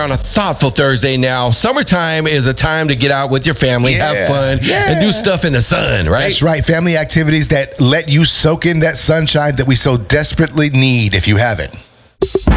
On a thoughtful Thursday now. Summertime is a time to get out with your family, have fun, and do stuff in the sun, right? That's right. Family activities that let you soak in that sunshine that we so desperately need if you haven't.